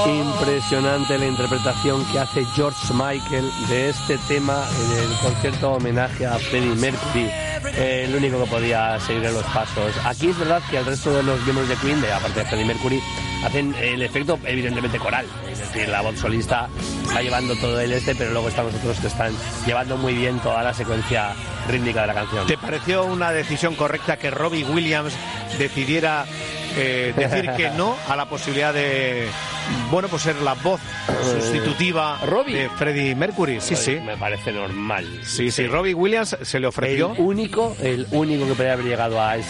Impresionante la interpretación que hace George Michael de este tema en el concierto homenaje a Freddie Mercury, el único que podía seguir los pasos. Aquí es verdad que el resto de los miembros de Queen, aparte de Freddie Mercury, hacen el efecto evidentemente coral, es decir, la voz solista está llevando todo pero luego están los otros que están llevando muy bien toda la secuencia rítmica de la canción. ¿Te pareció una decisión correcta que Robbie Williams decidiera decir que no a la posibilidad de, bueno, pues ser la voz sustitutiva de Freddie Mercury? Sí, sí. Me parece normal. Sí, Robbie Williams se le ofreció. El único que podría haber llegado a